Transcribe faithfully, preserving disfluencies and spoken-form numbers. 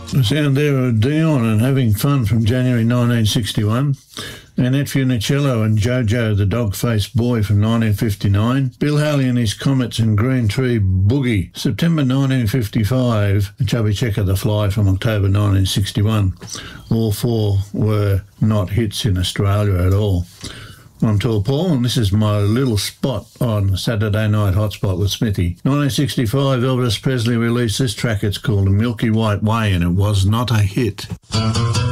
The sound there of Dion and Having Fun from January nineteen sixty-one. Annette Funicello and Jojo the Dog-Faced Boy from nineteen fifty-nine. Bill Haley and His Comets and Green Tree Boogie, September nineteen fifty-five. Chubby Checker the Fly from October nineteen sixty-one. All four were not hits in Australia at all. I'm Tall Paul, and this is my little spot on Saturday Night Hotspot with Smithy. nineteen sixty-five, Elvis Presley released this track. It's called The Milky White Way, and it was not a hit.